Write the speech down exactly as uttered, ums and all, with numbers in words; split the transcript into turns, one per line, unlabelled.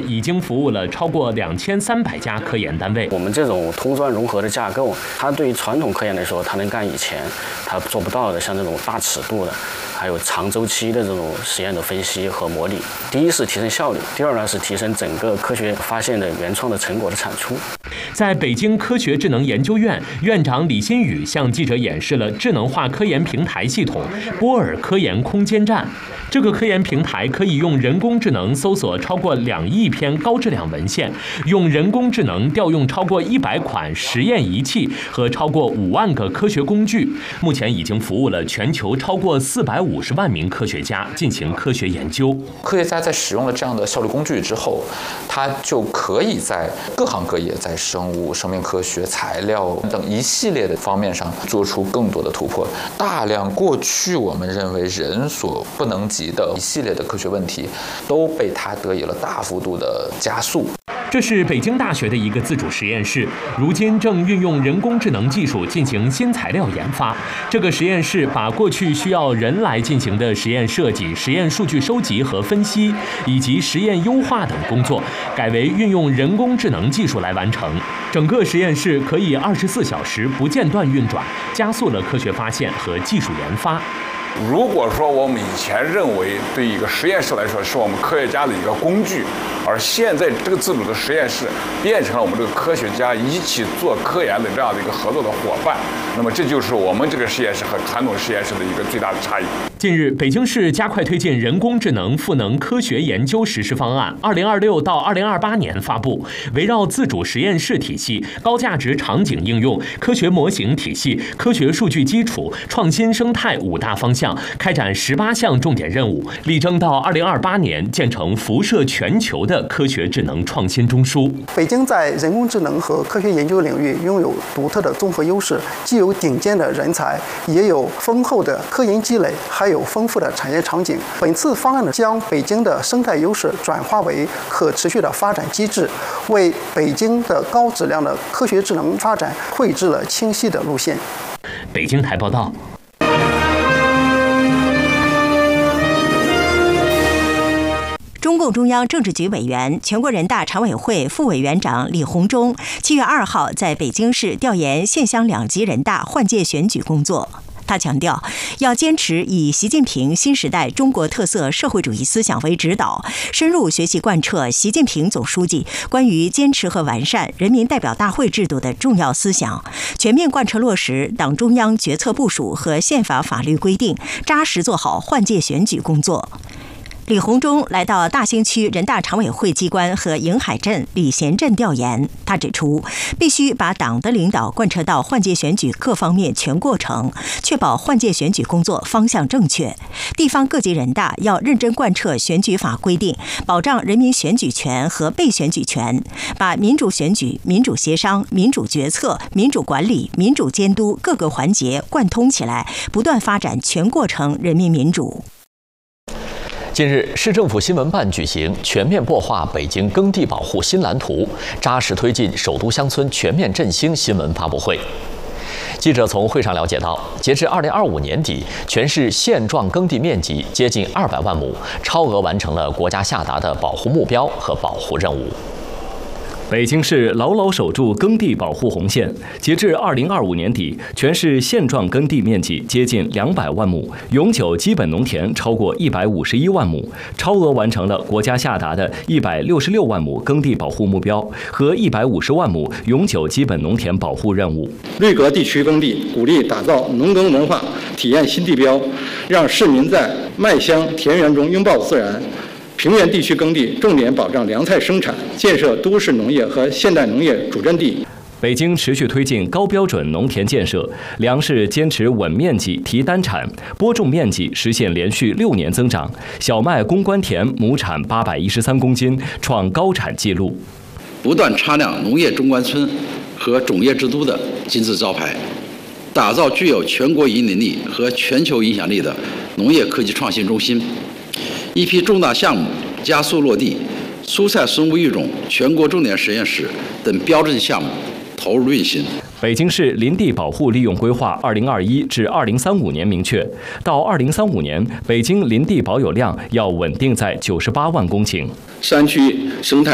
已经服务了超过两千三百家科研单位。
我们这种通专融合的架构，它对于传统科研来说，它能干以前它做不到的，像这种大尺度的，还有长周期的这种实验的分析和模拟。第一是提升效率，第二呢是提升整个科学发现的原创的成果的产出。
在北京科学智能研究院，院长李新宇向记者演示了智能化科研平台系统波尔科研空间站。这个科研平台可以用人工智能搜索超过两亿篇高质量文献，用人工智能调用超过一百款实验仪器和超过五万个科学工具。目前已经服务了全球超过四百五十万名科学家进行科学研究。
科学家在使用了这样的效率工具之后，他就可以在各行各业，在生物、生命科学、材料等一系列的方面上做出更多的突破。大量过去我们认为人所不能及的一系列的科学问题，都被它得以了大幅度的加速。
这是北京大学的一个自主实验室，如今正运用人工智能技术进行新材料研发。这个实验室把过去需要人来进行的实验设计、实验数据收集和分析，以及实验优化等工作，改为运用人工智能技术来完成。整个实验室可以二十四小时不间断运转，加速了科学发现和技术研发。
如果说我们以前认为对一个实验室来说是我们科学家的一个工具，而现在这个自主的实验室变成了我们这个科学家一起做科研的这样的一个合作的伙伴，那么这就是我们这个实验室和传统实验室的一个最大的差异。
近日，北京市加快推进人工智能赋能科学研究实施方案（二零二六到二零二八年）发布，围绕自主实验室体系、高价值场景应用、科学模型体系、科学数据基础、创新生态五大方向，开展十八项重点任务，力争到二零二八年建成辐射全球的科学智能创新中枢。
北京在人工智能和科学研究领域拥有独特的综合优势，既有顶尖的人才，也有丰厚的科研积累，还有丰富的产业场景。本次方案呢，将北京的生态优势转化为可持续的发展机制，为北京的高质量的科学智能发展绘制了清晰的路线。
北京台报道。
中共中央政治局委员、全国人大常委会副委员长李鸿忠七月二号在北京市调研县乡两级人大换届选举工作。他强调，要坚持以习近平新时代中国特色社会主义思想为指导，深入学习贯彻习近平总书记关于坚持和完善人民代表大会制度的重要思想，全面贯彻落实党中央决策部署和宪法法律规定，扎实做好换届选举工作。李鸿忠来到大兴区人大常委会机关和迎海镇、礼贤镇调研。他指出，必须把党的领导贯彻到换届选举各方面全过程，确保换届选举工作方向正确。地方各级人大要认真贯彻选举法规定，保障人民选举权和被选举权，把民主选举、民主协商、民主决策、民主管理、民主监督各个环节贯通起来，不断发展全过程人民民主。
近日，市政府新闻办举行全面擘画北京耕地保护新蓝图，扎实推进首都乡村全面振兴新闻发布会。记者从会上了解到，截至二零二五年底，全市现状耕地面积接近二百万亩，超额完成了国家下达的保护目标和保护任务。
北京市牢牢守住耕地保护红线，截至二零二五年底，全市现状耕地面积接近两百万亩，永久基本农田超过一百五十一万亩，超额完成了国家下达的一百六十六万亩耕地保护目标和一百五十万亩永久基本农田保护任务。
瑞格地区耕地鼓励打造农耕文化体验新地标，让市民在麦乡田园中拥抱自然。平原地区耕地重点保障粮菜生产，建设都市农业和现代农业主阵地。
北京持续推进高标准农田建设，粮食坚持稳面积提单产，播种面积实现连续六年增长，小麦攻关田亩产八百一十三公斤，创高产纪录。
不断擦亮农业中关村和种业之都的金字招牌，打造具有全国引领力和全球影响力的农业科技创新中心。一批重大项目加速落地，蔬菜生物育种全国重点实验室等标志性项目投入运行。
北京市林地保护利用规划二零二一至二零三五年明确，到二零三五年，北京林地保有量要稳定在九十八万公顷。
山区生态